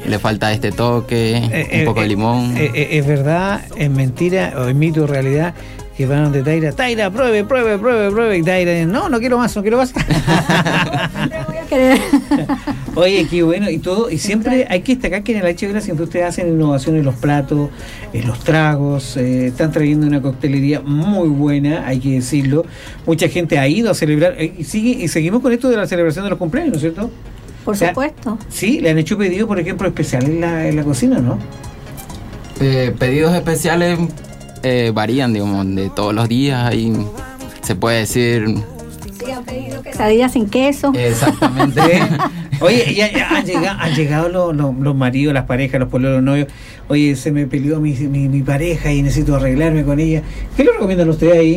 le falta este toque, un poco de limón. ¿Es verdad, es mentira o es mito o realidad que van donde Taira, pruebe, y Taira, no quiero más. Oye, qué bueno, y todo, y siempre hay que destacar que en el HBL siempre ustedes hacen innovación en los platos, en los tragos, están trayendo una coctelería muy buena, hay que decirlo. Mucha gente ha ido a celebrar, y seguimos con esto de la celebración de los cumpleaños, ¿no es cierto? Por supuesto. Sí, le han hecho pedidos, por ejemplo, especiales en la cocina, ¿no? Pedidos especiales varían, digamos, de todos los días, ahí se puede decir. Sí, han pedido quesadillas sin queso. Exactamente. Oye, ya han llegado los maridos, las parejas, los pololos, los novios. Oye, se me peleó mi pareja y necesito arreglarme con ella. ¿Qué le recomiendan ustedes ahí?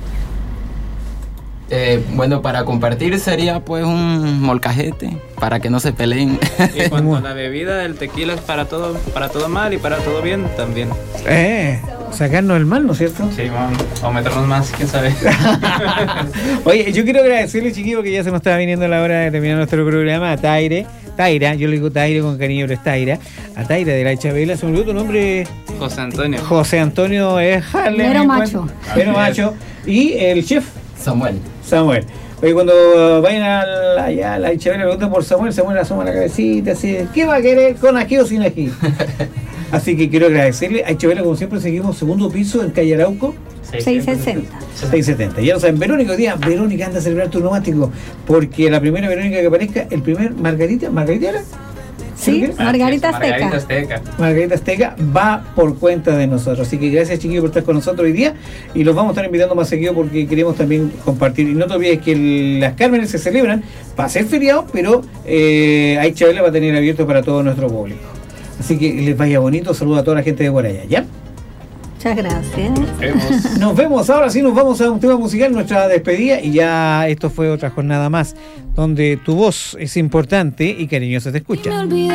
Bueno, para compartir sería pues un molcajete para que no se peleen. Y cuando la bebida, el tequila es para todo mal y para todo bien también. Sacarnos el mal, ¿no es cierto? Sí, o meternos más, quién sabe. Oye, yo quiero agradecerle, chiquillos, porque ya se nos estaba viniendo la hora de terminar nuestro programa, a Taira, yo le digo Taira con cariño, pero es Taira, a Taira de la HBL. ¿Se me olvidó tu nombre? José Antonio es Harlem. Pero macho. Y el chef Samuel. Oye, cuando vayan allá a la HBL, le preguntan por Samuel asoma la cabecita, así, ¿qué va a querer, con ají o sin ají? Así que quiero agradecerle a HBL, como siempre seguimos segundo piso en calle Arauco 670. Ya lo saben, Verónica, hoy día Verónica anda a celebrar tu nomástico, porque la primera Verónica que aparezca, el primer Margarita era. Sí, Margarita Azteca va por cuenta de nosotros. Así que gracias, chiquillos, por estar con nosotros hoy día. Y los vamos a estar invitando más seguido porque queremos también compartir. Y no te olvides que las Cármenes se celebran, va a ser feriado, pero HBL va a tener abierto para todo nuestro público. Así que les vaya bonito. Saludos a toda la gente de por allá, ¿ya? Muchas gracias. Nos vemos, ahora sí nos vamos a un tema musical, nuestra despedida, y ya esto fue otra jornada más, donde tu voz es importante y cariñosa te escucha.